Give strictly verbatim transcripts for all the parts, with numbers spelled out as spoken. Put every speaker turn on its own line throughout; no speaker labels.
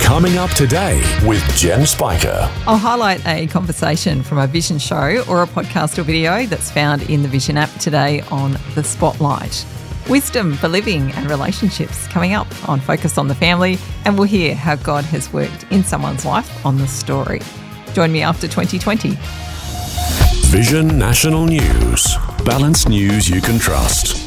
Coming up today with Jen Spiker.
I'll highlight a conversation from a Vision show or a podcast or video that's found in the Vision app today on The Spotlight. Wisdom for living and relationships coming up on Focus on the Family, and we'll hear how God has worked in someone's life on The Story. Join me after twenty twenty.
Vision National News. Balanced news you can trust.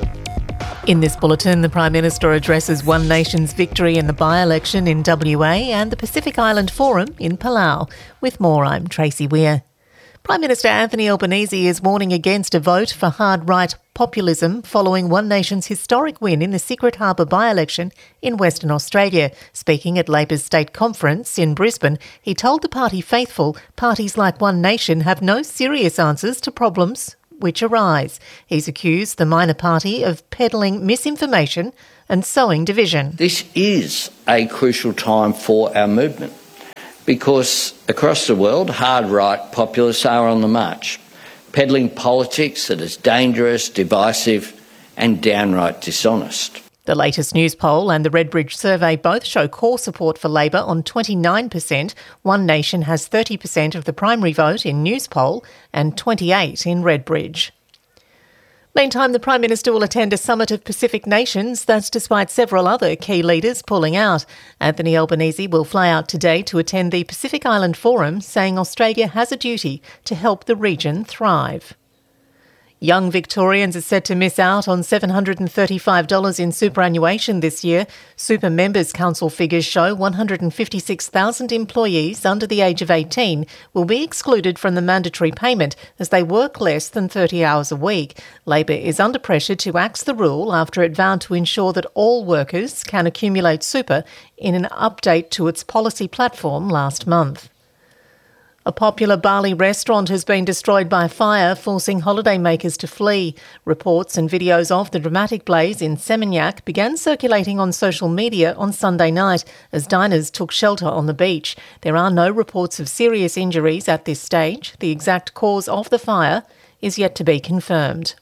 In this bulletin, the Prime Minister addresses One Nation's victory in the by-election in W A and the Pacific Island Forum in Palau. With more, I'm Tracy Weir. Prime Minister Anthony Albanese is warning against a vote for hard-right populism following One Nation's historic win in the Secret Harbour by-election in Western Australia. Speaking at Labor's state conference in Brisbane, he told the party faithful parties like One Nation have no serious answers to problems which arise. He's accused the minor party of peddling misinformation and sowing division.
This is a crucial time for our movement because across the world, hard-right populists are on the march, peddling politics that is dangerous, divisive and downright dishonest.
The latest news poll and the Redbridge survey both show core support for Labor on twenty-nine percent. One Nation has thirty percent of the primary vote in Newspoll and twenty-eight percent in Redbridge. Meantime, the Prime Minister will attend a summit of Pacific nations. That's despite several other key leaders pulling out. Anthony Albanese will fly out today to attend the Pacific Island Forum, saying Australia has a duty to help the region thrive. Young Victorians are set to miss out on seven hundred thirty-five dollars in superannuation this year. Super Members Council figures show one hundred fifty-six thousand employees under the age of eighteen will be excluded from the mandatory payment as they work less than thirty hours a week. Labor is under pressure to axe the rule after it vowed to ensure that all workers can accumulate super in an update to its policy platform last month. A popular Bali restaurant has been destroyed by fire, forcing holidaymakers to flee. Reports and videos of the dramatic blaze in Seminyak began circulating on social media on Sunday night as diners took shelter on the beach. There are no reports of serious injuries at this stage. The exact cause of the fire is yet to be confirmed.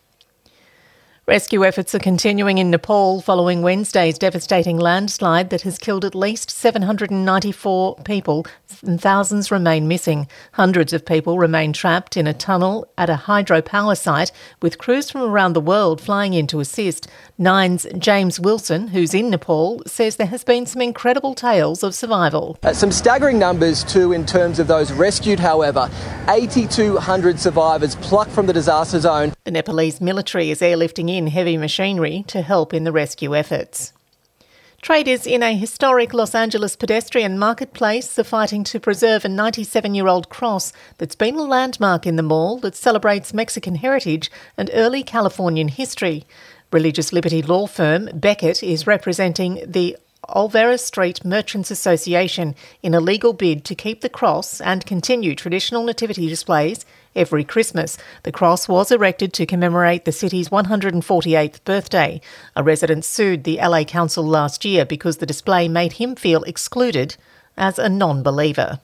Rescue efforts are continuing in Nepal following Wednesday's devastating landslide that has killed at least seven hundred ninety-four people and thousands remain missing. Hundreds of people remain trapped in a tunnel at a hydropower site, with crews from around the world flying in to assist. Nine's James Wilson, who's in Nepal, says there has been some incredible tales of survival.
Uh, some staggering numbers too in terms of those rescued, however. eight thousand two hundred survivors plucked from the disaster zone.
The Nepalese military is airlifting in heavy machinery to help in the rescue efforts. Traders in a historic Los Angeles pedestrian marketplace are fighting to preserve a ninety-seven-year-old cross that's been a landmark in the mall that celebrates Mexican heritage and early Californian history. Religious liberty law firm Beckett is representing the Olvera Street Merchants Association in a legal bid to keep the cross and continue traditional nativity displays every Christmas. The cross was erected to commemorate the city's one hundred forty-eighth birthday. A resident sued the L A Council last year because the display made him feel excluded as a non-believer.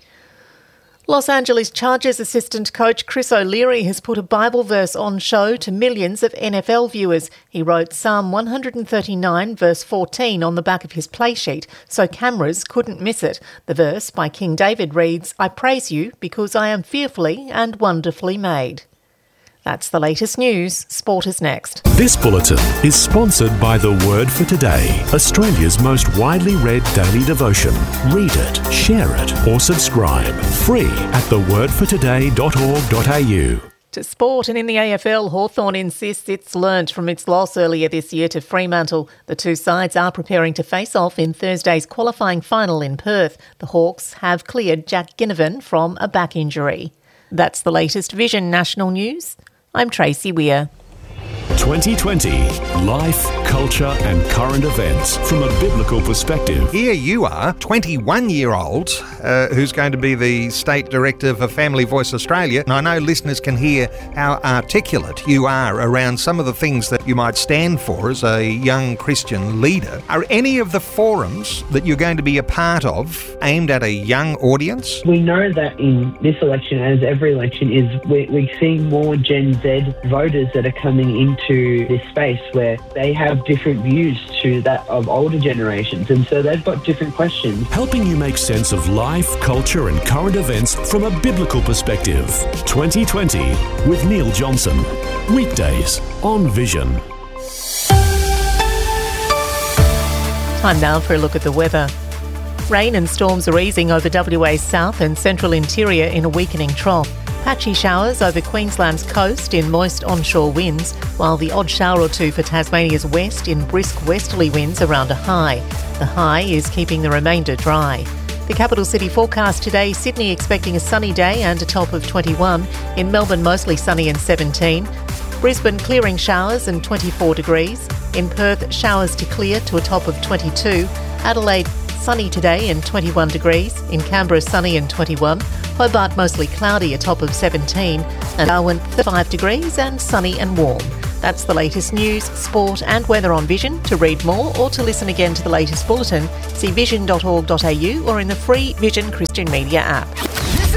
Los Angeles Chargers assistant coach Chris O'Leary has put a Bible verse on show to millions of N F L viewers. He wrote Psalm one thirty-nine verse fourteen on the back of his play sheet so cameras couldn't miss it. The verse by King David reads, "I praise you because I am fearfully and wonderfully made." That's the latest news. Sport is next.
This bulletin is sponsored by The Word for Today, Australia's most widely read daily devotion. Read it, share it, or subscribe. Free at the word for today dot org dot a u.
To sport, and in the A F L, Hawthorn insists it's learnt from its loss earlier this year to Fremantle. The two sides are preparing to face off in Thursday's qualifying final in Perth. The Hawks have cleared Jack Ginnivan from a back injury. That's the latest Vision National News. I'm Tracy Weir.
twenty twenty. Life, culture and current events from a biblical perspective.
Here you are, twenty-one-year-old, uh, who's going to be the State Director for Family Voice Australia. And I know listeners can hear how articulate you are around some of the things that you might stand for as a young Christian leader. Are any of the forums that you're going to be a part of aimed at a young audience?
We know that in this election, as every election is, we're, we're seeing more Gen Z voters that are coming into this space where they have different views to that of older generations, and so they've got different questions.
Helping you make sense of life, culture and current events from a biblical perspective. twenty twenty with Neil Johnson. Weekdays on Vision.
Time now for a look at the weather. Rain and storms are easing over W A's south and central interior in a weakening trough. Patchy showers over Queensland's coast in moist onshore winds, while the odd shower or two for Tasmania's west in brisk westerly winds around a high. The high is keeping the remainder dry. The capital city forecast today, Sydney expecting a sunny day and a top of twenty-one. In Melbourne, mostly sunny and seventeen. Brisbane clearing showers and twenty-four degrees. In Perth, showers to clear to a top of twenty-two. Adelaide, sunny today and twenty-one degrees. In Canberra, sunny and twenty-one. Hobart, mostly cloudy, a top of seventeen. And Darwin, thirty-five degrees and sunny and warm. That's the latest news, sport and weather on Vision. To read more or to listen again to the latest bulletin, see vision dot org dot a u or in the free Vision Christian Media app.